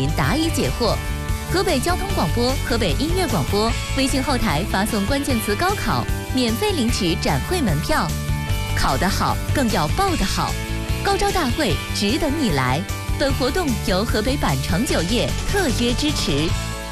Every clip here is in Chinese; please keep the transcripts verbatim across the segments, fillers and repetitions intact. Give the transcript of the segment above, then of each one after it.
答疑解惑。河北交通广播、河北音乐广播微信后台发送关键词“高考”，免费领取展会门票。考得好，更要报得好。高招大会只等你来。本活动由河北百城酒业特约支持。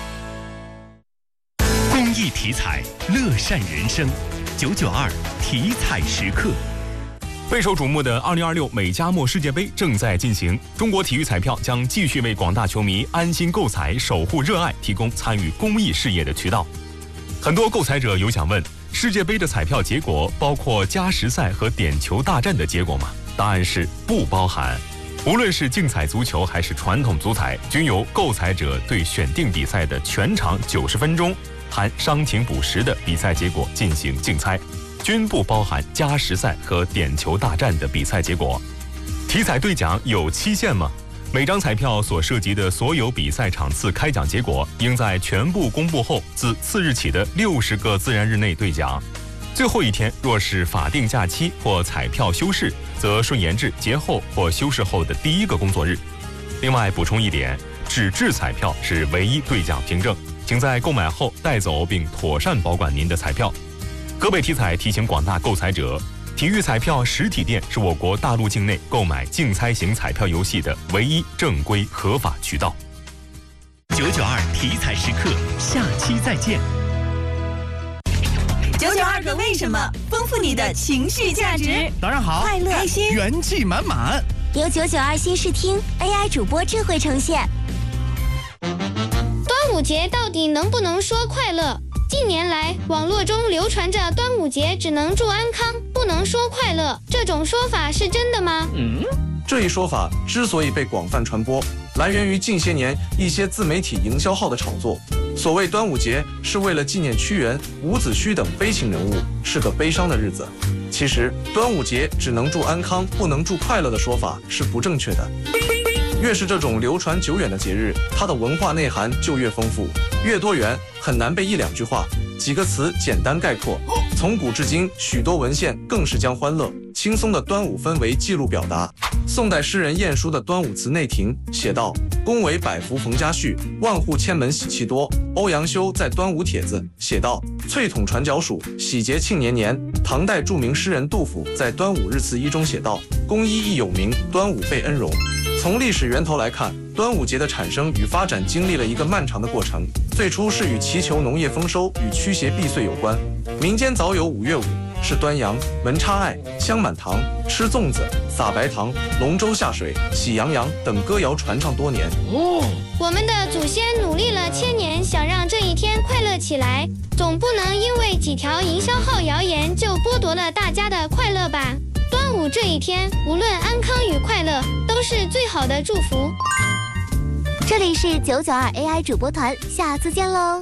公益体彩，乐善人生。九九二体彩时刻。备受瞩目的二零二六美加墨世界杯正在进行，中国体育彩票将继续为广大球迷安心购彩、守护热爱提供参与公益事业的渠道。很多购彩者有想问，世界杯的彩票结果包括加时赛和点球大战的结果吗？答案是不包含。无论是竞彩足球还是传统足彩，均由购彩者对选定比赛的全长九十分钟含伤停补时的比赛结果进行竞猜，均不包含加时赛和点球大战的比赛结果。体彩兑奖有期限吗？每张彩票所涉及的所有比赛场次开奖结果，应在全部公布后自次日起的六十个自然日内兑奖。最后一天若是法定假期或彩票休市，则顺延至节后或休市后的第一个工作日。另外补充一点，纸质彩票是唯一兑奖凭证，请在购买后带走并妥善保管您的彩票。河北体彩提醒广大购彩者，体育彩票实体店是我国大陆境内购买竞猜型彩票游戏的唯一正规合法渠道。九九二体彩时刻，下期再见。 九九二个为什么，丰富你的情绪价值。 早上好， 快乐开心， 元气满满。 由九九二新视听 A I 主播智慧呈现。 端午节到底能不能说快乐？近年来，网络中流传着端午节只能祝安康，不能说快乐，这种说法是真的吗？ 嗯，这一说法之所以被广泛传播，来源于近些年一些自媒体营销号的炒作。所谓端午节是为了纪念屈原、伍子胥等悲情人物，是个悲伤的日子。其实，端午节只能祝安康，不能祝快乐的说法是不正确的。越是这种流传久远的节日，它的文化内涵就越丰富、越多元，很难被一两句话、几个词简单概括。从古至今，许多文献更是将欢乐、轻松的端午氛围记录表达。宋代诗人晏殊的《端午词内廷》写道：“宫闱百福逢家序，万户千门喜气多。”欧阳修在《端午帖子》写道：“翠筒传角黍，喜节庆年年。”唐代著名诗人杜甫在《端午日词一》中写道：“公一亦有名，端午备恩荣。”从历史源头来看，端午节的产生与发展经历了一个漫长的过程。最初是与祈求农业丰收与驱邪避祟有关，民间早有五月五、是端阳、门插艾、香满堂、吃粽子、撒白糖、龙舟下水、喜洋洋等歌谣传唱多年。 哦，我们的祖先努力了千年，想让这一天快乐起来，总不能因为几条营销号谣言就剥夺了大家的快乐吧？端午这一天，无论安康与快乐，都是最好的祝福。 这里是九九二 A I 主播团，下次见喽。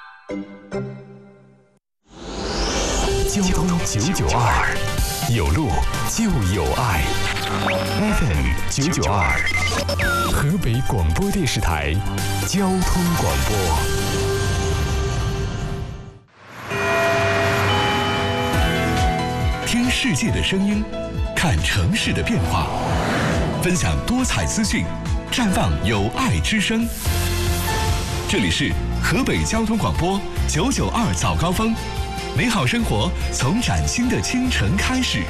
交通九九二，有路就有爱。F M 九九二，河北广播电视台交通广播。听世界的声音，看城市的变化，分享多彩资讯，绽放有爱之声。这里是河北交通广播九九二早高峰，美好生活从崭新的清晨开始。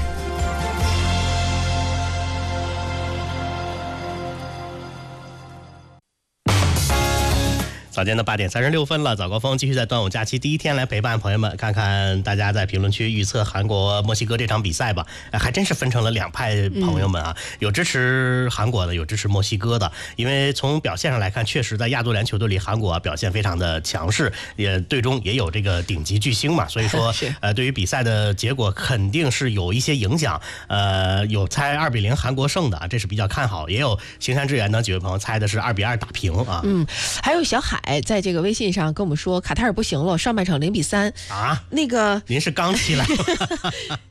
早间的八点三十六分了，早高峰继续在端午假期第一天来陪伴朋友们，看看大家在评论区预测韩国墨西哥这场比赛吧。还真是分成了两派朋友们啊，嗯、有支持韩国的，有支持墨西哥的。因为从表现上来看，确实在亚洲联球队里，韩国、啊、表现非常的强势，也队中也有这个顶级巨星嘛，所以说呃，对于比赛的结果肯定是有一些影响。呃，有猜二比零韩国胜的啊，这是比较看好；也有行山致远等几位朋友猜的是二比二打平啊。 嗯，还有小海。在这个微信上跟我们说，卡塔尔不行了，上半场零比三啊， 那个您是刚起来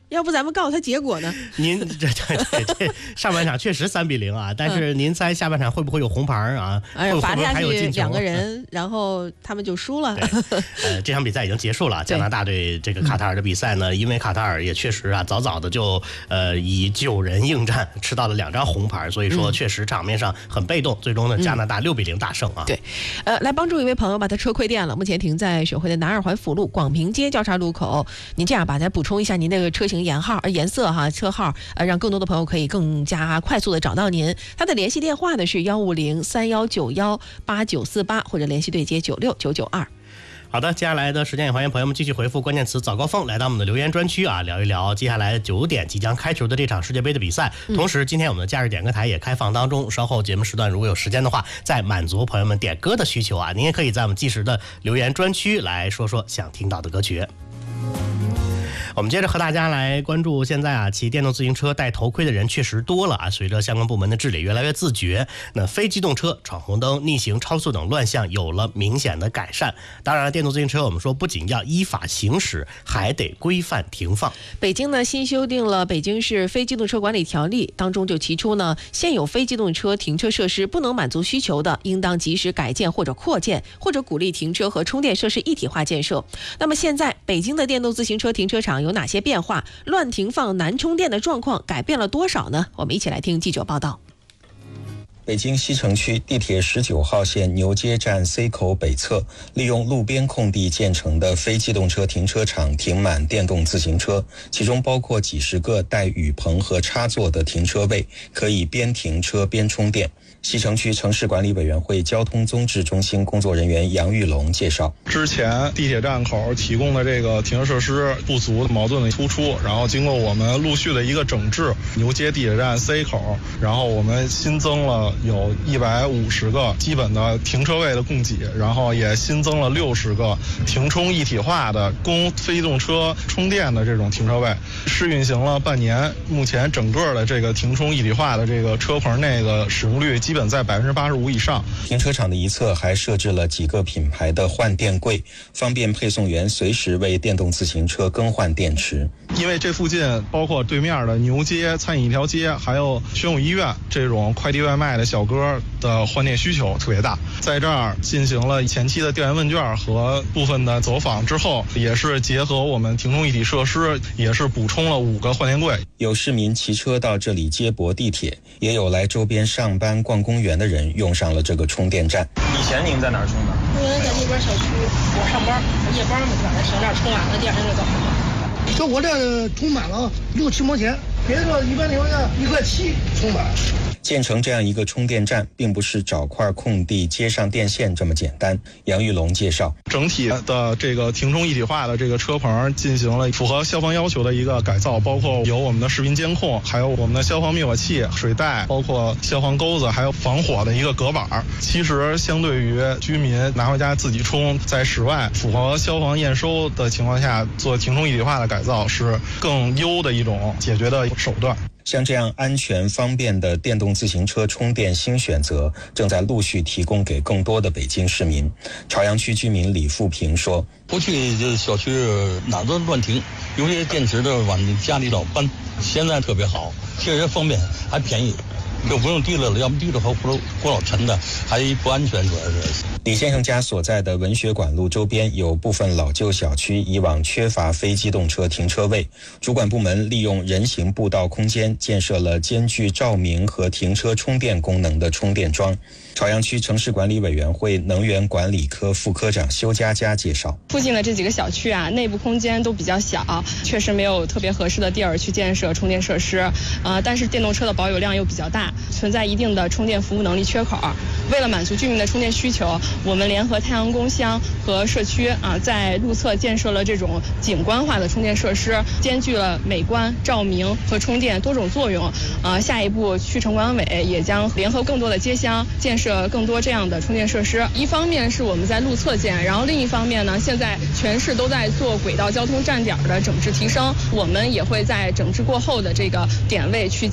要不咱们告诉他结果呢？ 您这这这这上半场确实三比零啊，但是您猜下半场会不会有红牌啊？ 哎呀，罚下去两个人， 嗯、 然后他们就输了。 呃，这场比赛已经结束了，加拿大对这个卡塔尔的比赛呢，因为卡塔尔也确实啊，早早的就呃以九人应战，吃到了两张红牌，所以说确实场面上很被动。最终呢，加拿大六比零大胜啊。 对，呃，来帮助一位朋友把他车亏电了，目前停在省会的南二环辅路广平街交叉路口。您这样吧，咱补充一下您那个车型颜号、呃颜色哈、车号，呃，让更多的朋友可以更加快速的找到您。他的联系电话呢是幺五零三幺九幺八九四八，或者联系对接九六九九二。 好的，接下来的时间也欢迎朋友们继续回复关键词早高峰，来到我们的留言专区啊，聊一聊接下来九点即将开球的这场世界杯的比赛。同时今天我们的假日点歌台也开放当中，稍后节目时段如果有时间的话，再满足朋友们点歌的需求啊，您也可以在我们即时的留言专区来说说想听到的歌曲。我们接着和大家来关注，现在啊，骑电动自行车戴头盔的人确实多了啊。随着相关部门的治理越来越自觉，那非机动车闯红灯、逆行、超速等乱象有了明显的改善。当然，电动自行车我们说不仅要依法行驶，还得规范停放。 北京呢新修订了《北京市非机动车管理条例》，当中就提出呢，现有非机动车停车设施不能满足需求的，应当及时改建或者扩建，或者鼓励停车和充电设施一体化建设。那么现在北京的电动自行车停车场有哪些变化？乱停放难充电的状况改变了多少呢？我们一起来听记者报道。 北京西城区地铁十九号线牛街站 C 口北侧，利用路边空地建成的非机动车停车场停满电动自行车，其中包括几十个带雨棚和插座的停车位，可以边停车边充电。西城区城市管理委员会交通综治中心工作人员杨玉龙介绍， 之前地铁站口提供的这个停车设施不足，矛盾的突出，然后经过我们陆续的一个整治，牛街地铁站 C 口，然后我们新增了有一百五十个基本的停车位的供给，然后也新增了六十个停充一体化的供非机动车充电的这种停车位，试运行了半年，目前整个的这个停充一体化的这个车棚内的使用率基本在百分之八十五以上。 停车场的一侧还设置了几个品牌的换电柜，方便配送员随时为电动自行车更换电池。 因为这附近包括对面的牛街、餐饮一条街，还有宣武医院这种快递外卖的小哥的换电需求特别大，在这儿进行了前期的调研问卷和部分的走访之后，也是结合我们停充一体设施，也是补充了五个换电柜。 有市民骑车到这里接驳地铁，也有来周边上班逛公园的人用上了这个充电站。 以前您在哪儿充的？ 我原来在那边小区，我上班夜班嘛，晚上停这儿充完了，第二天就走了。 说我这充满了六七毛钱，别的一般情况下一块七充满。 建成这样一个充电站，并不是找块空地接上电线这么简单。杨玉龙介绍， 整体的这个停充一体化的这个车棚进行了符合消防要求的一个改造，包括有我们的视频监控，还有我们的消防灭火器、水带，包括消防钩子，还有防火的一个隔板。其实相对于居民拿回家自己充，在室外符合消防验收的情况下做停充一体化的改造，是更优的一种解决的手段。 像这样安全方便的电动自行车充电新选择正在陆续提供给更多的北京市民。朝阳区居民李富平说， 过去这小区哪都乱停，有些电池的往家里老搬，现在特别好，确实方便还便宜，就不用提了，要不提了和锅锅老沉的，还不安全，主要是。 李先生家所在的文学馆路周边有部分老旧小区以往缺乏非机动车停车位，主管部门利用人行步道空间建设了兼具照明和停车充电功能的充电桩。朝阳区城市管理委员会能源管理科副科长修佳佳介绍， 附近的这几个小区啊，内部空间都比较小，确实没有特别合适的地儿去建设充电设施，呃，但是电动车的保有量又比较大，存在一定的充电服务能力缺口。为了满足居民的充电需求，我们联合太阳宫乡和社区啊，在路侧建设了这种景观化的充电设施，兼具了美观、照明和充电多种作用。呃，下一步区城管委也将联合更多的街乡建设更多这样的充电设施。一方面是我们在路侧建，然后另一方面呢，现在全市都在做轨道交通站点的整治提升，我们也会在整治过后的这个点位去